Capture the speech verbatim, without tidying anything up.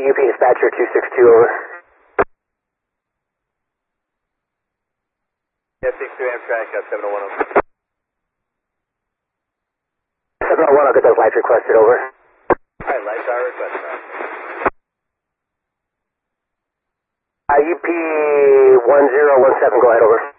U P dispatcher two six two, over. Yeah, six two Amtrak, uh, seven oh one over. seven oh one, I'll get those lights requested, over. Alright, lights are requested. Uh, U P one zero one seven, go ahead, over.